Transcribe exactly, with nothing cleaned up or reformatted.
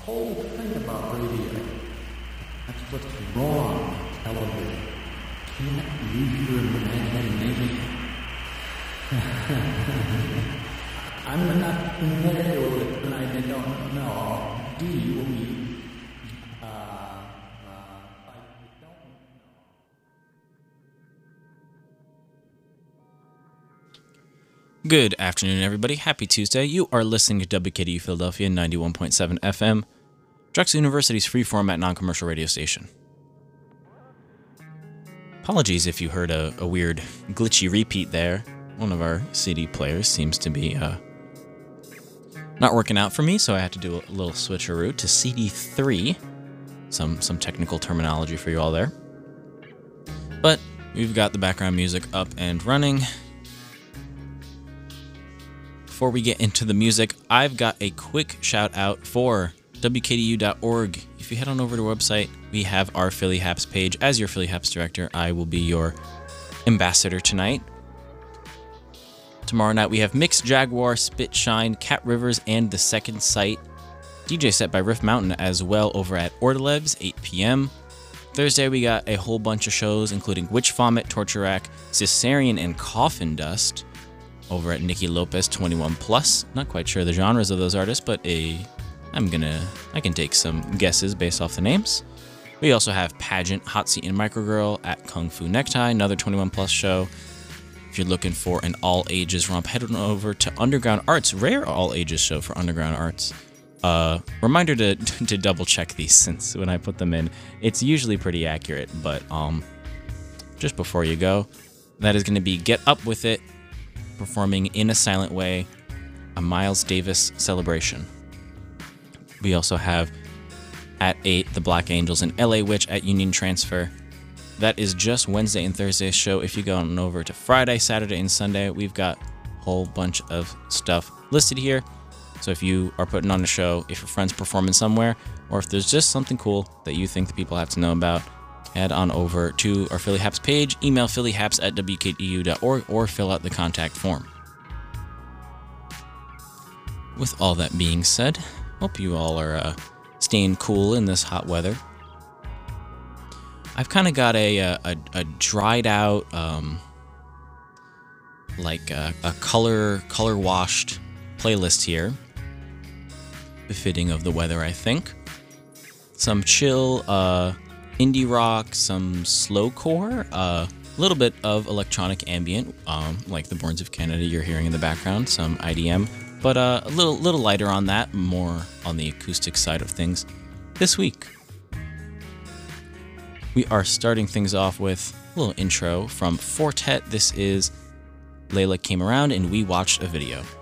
whole thing about radio. That's what's wrong with television. Can't you hear the magnetic maybe? I'm not familiar with it, but I don't know. Do you? Uh, uh, I don't know. Good afternoon, everybody. Happy Tuesday. You are listening to W K D U Philadelphia ninety-one point seven F M, Drexel University's free-format non-commercial radio station. Apologies if you heard a, a weird glitchy repeat there. One of our C D players seems to be uh, not working out for me, so I had to do a little switcheroo to C D three. Some, some technical terminology for you all there. But we've got the background music up and running. Before we get into the music, I've got a quick shout out for W K D U dot org. If you head on over to our website, we have our Philly Haps page. As your Philly Haps director, I will be your ambassador tonight. Tomorrow night we have Mix, Jaguar, Spit, Shine, Cat Rivers, and The Second Sight. D J set by Riff Mountain as well over at Ordelev's, eight p.m. Thursday we got a whole bunch of shows, including Witch Vomit, Torture Rack, Caesarean, and Coffin Dust over at Nikki Lopez twenty-one plus. Not quite sure the genres of those artists, but a I'm gonna I can take some guesses based off the names. We also have Pageant, Hot Seat, and Microgirl at Kung Fu Necktie, another twenty-one plus show. If you're looking for an all-ages romp, head on over to Underground Arts, rare all-ages show for Underground Arts. Uh, reminder to to double check these, since when I put them in, it's usually pretty accurate. But um, just before you go, that is going to be Get Up With It, performing In a Silent Way, a Miles Davis celebration. We also have at eight the Black Angels and L A Witch at Union Transfer. That is just Wednesday and Thursday's show. If you go on over to Friday, Saturday, and Sunday, we've got a whole bunch of stuff listed here. So if you are putting on a show, if your friend's performing somewhere, or if there's just something cool that you think the people have to know about, head on over to our Philly Haps page, email phillyhaps at W K D U dot org, or fill out the contact form. With all that being said, hope you all are uh, staying cool in this hot weather. I've kind of got a, a a dried out, um, like a, a color color washed playlist here, befitting of the weather, I think. Some chill uh, indie rock, some slowcore, a uh, little bit of electronic ambient, um, like the Borns of Canada you're hearing in the background, some I D M, but uh, a little little lighter on that, more on the acoustic side of things this week. We are starting things off with a little intro from Fortet. This is Layla Came Around and We Watched a Video.